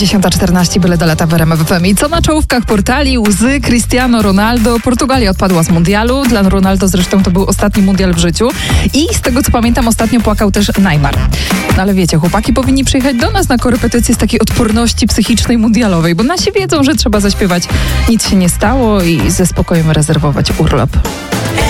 10:14, byle do lata w RMF FM. I co na czołówkach portali? Łzy Cristiano Ronaldo. Portugalia odpadła z mundialu. Dla Ronaldo zresztą to był ostatni mundial w życiu. I z tego co pamiętam, ostatnio płakał też Neymar. No ale wiecie, chłopaki powinni przyjechać do nas na korepetycje z takiej odporności psychicznej mundialowej, bo nasi wiedzą, że trzeba zaśpiewać "Nic się nie stało" i ze spokojem rezerwować urlop.